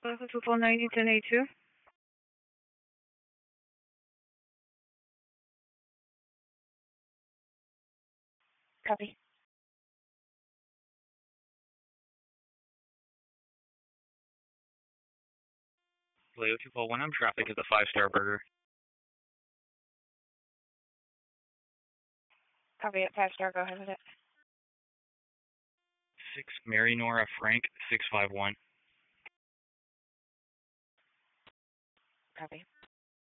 Welcome to 490 1082. Copy. Leo 241, I'm traffic at the 5-Star Burger. Copy at 5-Star, go ahead with it. 6 Mary Nora Frank 651. Copy.